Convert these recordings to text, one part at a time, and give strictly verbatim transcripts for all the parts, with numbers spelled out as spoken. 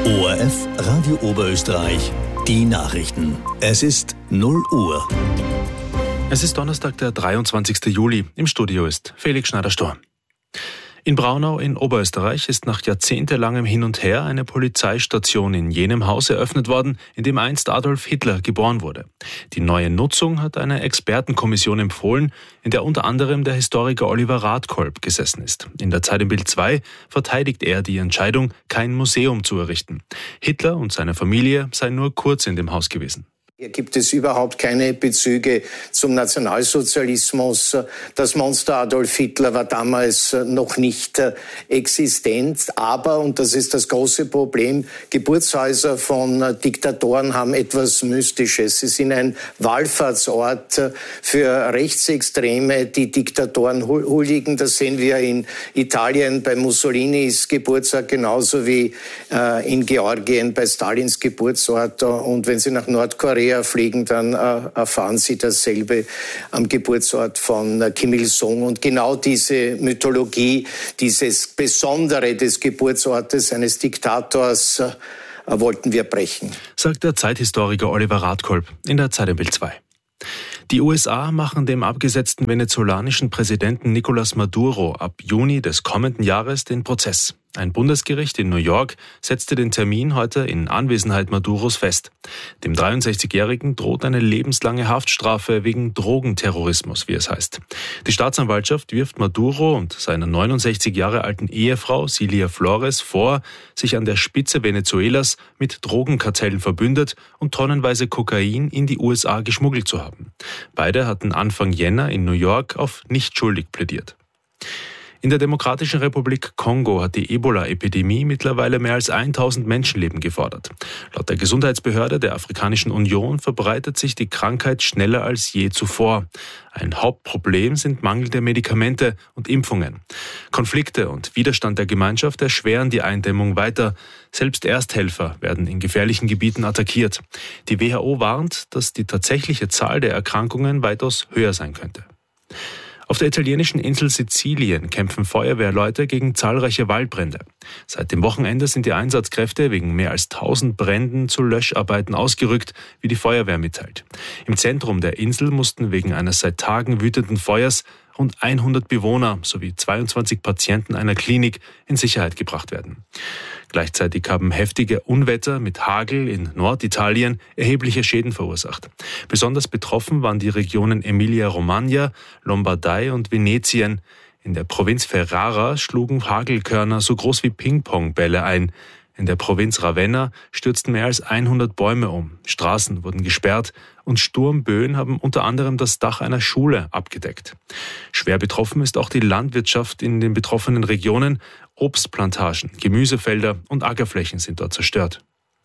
O R F Radio Oberösterreich, die Nachrichten. Es ist null Uhr. Es ist Donnerstag, der dreiundzwanzigster Juli. Im Studio ist Felix Schneider-Stor. In Braunau in Oberösterreich ist nach jahrzehntelangem Hin und Her eine Polizeistation in jenem Haus eröffnet worden, in dem einst Adolf Hitler geboren wurde. Die neue Nutzung hat eine Expertenkommission empfohlen, in der unter anderem der Historiker Oliver Radkolb gesessen ist. In der Zeit im Bild zwei verteidigt er die Entscheidung, kein Museum zu errichten. Hitler und seine Familie seien nur kurz in dem Haus gewesen. Hier gibt es überhaupt keine Bezüge zum Nationalsozialismus. Das Monster Adolf Hitler war damals noch nicht existent. Aber, und das ist das große Problem, Geburtshäuser von Diktatoren haben etwas Mystisches. Sie sind ein Wallfahrtsort für Rechtsextreme, die Diktatoren huldigen. Das sehen wir in Italien bei Mussolinis Geburtsort, genauso wie in Georgien bei Stalins Geburtsort. Und wenn Sie nach Nordkorea fliegen, dann äh, erfahren Sie dasselbe am Geburtsort von äh, Kim Il-sung. Und genau diese Mythologie, dieses Besondere des Geburtsortes eines Diktators äh, wollten wir brechen. Sagt der Zeithistoriker Oliver Radkolb in der Zeit im Bild zwei. Die U S A machen dem abgesetzten venezolanischen Präsidenten Nicolás Maduro ab Juni des kommenden Jahres den Prozess. Ein Bundesgericht in New York setzte den Termin heute in Anwesenheit Maduros fest. Dem dreiundsechzigjährigen droht eine lebenslange Haftstrafe wegen Drogenterrorismus, wie es heißt. Die Staatsanwaltschaft wirft Maduro und seiner neunundsechzig Jahre alten Ehefrau Cilia Flores vor, sich an der Spitze Venezuelas mit Drogenkartellen verbündet und tonnenweise Kokain in die U S A geschmuggelt zu haben. Beide hatten Anfang Jänner in New York auf nicht schuldig plädiert. In der Demokratischen Republik Kongo hat die Ebola-Epidemie mittlerweile mehr als tausend Menschenleben gefordert. Laut der Gesundheitsbehörde der Afrikanischen Union verbreitet sich die Krankheit schneller als je zuvor. Ein Hauptproblem sind mangelnde Medikamente und Impfungen. Konflikte und Widerstand der Gemeinschaft erschweren die Eindämmung weiter. Selbst Ersthelfer werden in gefährlichen Gebieten attackiert. Die W H O warnt, dass die tatsächliche Zahl der Erkrankungen weitaus höher sein könnte. Auf der italienischen Insel Sizilien kämpfen Feuerwehrleute gegen zahlreiche Waldbrände. Seit dem Wochenende sind die Einsatzkräfte wegen mehr als tausend Bränden zu Löscharbeiten ausgerückt, wie die Feuerwehr mitteilt. Im Zentrum der Insel mussten wegen eines seit Tagen wütenden Feuers rund hundert Bewohner sowie zweiundzwanzig Patienten einer Klinik in Sicherheit gebracht werden. Gleichzeitig haben heftige Unwetter mit Hagel in Norditalien erhebliche Schäden verursacht. Besonders betroffen waren die Regionen Emilia-Romagna, Lombardei und Venetien. In der Provinz Ferrara schlugen Hagelkörner so groß wie Ping-Pong-Bälle ein. In der Provinz Ravenna stürzten mehr als hundert Bäume um, Straßen wurden gesperrt und Sturmböen haben unter anderem das Dach einer Schule abgedeckt. Schwer betroffen ist auch die Landwirtschaft in den betroffenen Regionen. Obstplantagen, Gemüsefelder und Ackerflächen sind dort zerstört.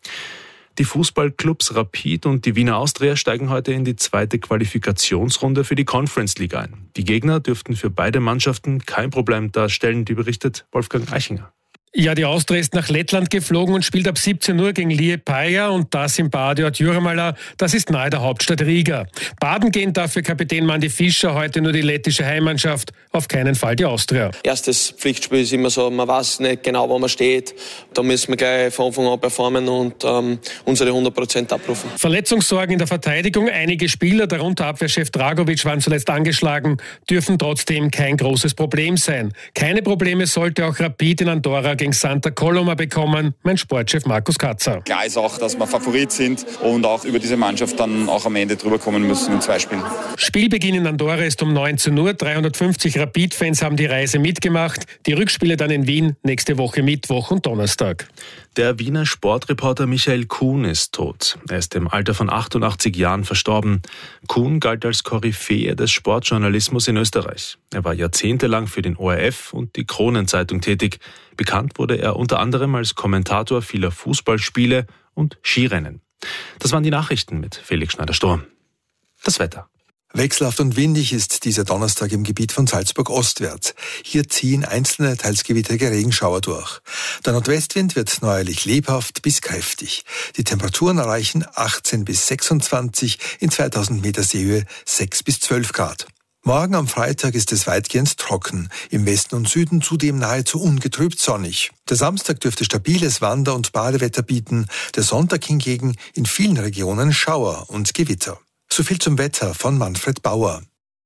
Die Fußballclubs Rapid und die Wiener Austria steigen heute in die zweite Qualifikationsrunde für die Conference League ein. Die Gegner dürften für beide Mannschaften kein Problem darstellen, wie berichtet Wolfgang Eichinger. Ja, die Austria ist nach Lettland geflogen und spielt ab siebzehn Uhr gegen Liepaja und das im Badiort Jurmala. Das ist nahe der Hauptstadt Riga. Baden gehen dafür Kapitän Mandy Fischer, heute nur die lettische Heimmannschaft, auf keinen Fall die Austria. Erstes Pflichtspiel ist immer so, man weiß nicht genau, wo man steht. Da müssen wir gleich von Anfang an performen und ähm, unsere hundert Prozent abrufen. Verletzungssorgen in der Verteidigung. Einige Spieler, darunter Abwehrchef Dragovic, waren zuletzt angeschlagen, dürfen trotzdem kein großes Problem sein. Keine Probleme sollte auch Rapid in Andorra gegen Santa Coloma bekommen, mein Sportchef Markus Katzer. Klar ist auch, dass wir Favorit sind und auch über diese Mannschaft dann auch am Ende drüber kommen müssen in zwei Spielen. Spielbeginn in Andorra ist um neunzehn Uhr. dreihundertfünfzig Rapid-Fans haben die Reise mitgemacht. Die Rückspiele dann in Wien nächste Woche Mittwoch und Donnerstag. Der Wiener Sportreporter Michael Kuhn ist tot. Er ist im Alter von achtundachtzig Jahren verstorben. Kuhn galt als Koryphäe des Sportjournalismus in Österreich. Er war jahrzehntelang für den O R F und die Kronenzeitung tätig. Bekannt wurde er unter anderem als Kommentator vieler Fußballspiele und Skirennen. Das waren die Nachrichten mit Felix Schneider-Stor. Das Wetter. Wechselhaft und windig ist dieser Donnerstag im Gebiet von Salzburg ostwärts. Hier ziehen einzelne, teils gewittrige Regenschauer durch. Der Nordwestwind wird neuerlich lebhaft bis kräftig. Die Temperaturen erreichen achtzehn bis sechsundzwanzig, in zweitausend Meter Seehöhe sechs bis zwölf Grad. Morgen am Freitag ist es weitgehend trocken, im Westen und Süden zudem nahezu ungetrübt sonnig. Der Samstag dürfte stabiles Wander- und Badewetter bieten, der Sonntag hingegen in vielen Regionen Schauer und Gewitter. So viel zum Wetter von Manfred Bauer.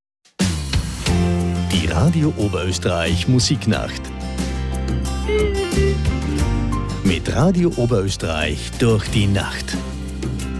Die Radio Oberösterreich Musiknacht. Mit Radio Oberösterreich durch die Nacht.